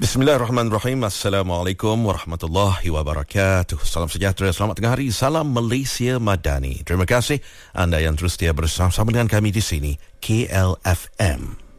Bismillahirrahmanirrahim. Assalamualaikum warahmatullahi wabarakatuh. Salam sejahtera, selamat tengah hari. Salam Malaysia Madani. Terima kasih anda yang terus setia bersama dengan kami di sini, KLFM.